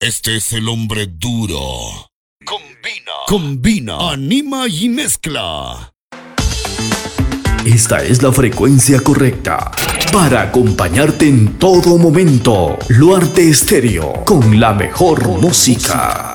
Este es el hombre duro. Combina, anima y mezcla. Esta es la frecuencia correcta para acompañarte en todo momento. Luarte Estéreo, con la mejor música.